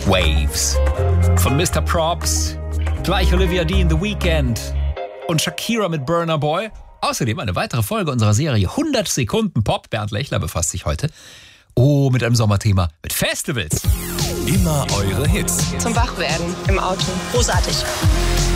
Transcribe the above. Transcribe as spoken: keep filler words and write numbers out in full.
Waves von Mister Props, gleich Olivia Dean, The Weeknd und Shakira mit Burna Boy. Außerdem eine weitere Folge unserer Serie hundert Sekunden Pop. Bernd Lechler befasst sich heute, oh, mit einem Sommerthema, mit Festivals. Immer eure Hits. Zum Wachwerden im Auto. Großartig.